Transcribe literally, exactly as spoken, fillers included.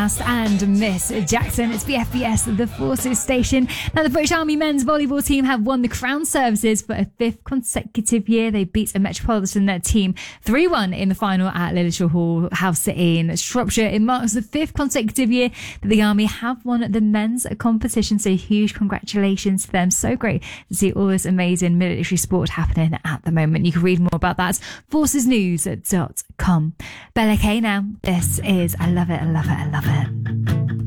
Fast and Miss Jackson. It's B F B S, the Forces station. Now, the British Army men's volleyball team have won the Crown Services for a fifth consecutive year. They beat a Metropolitan their team three one in the final at Lillishall Hall House in Shropshire. It marks the fifth consecutive year that the Army have won the men's competition, so huge congratulations to them. So great to see all this amazing military sport happening at the moment. You can read more about that at forces news dot com. Bella K now. This is I Love It, I Love It, I Love It.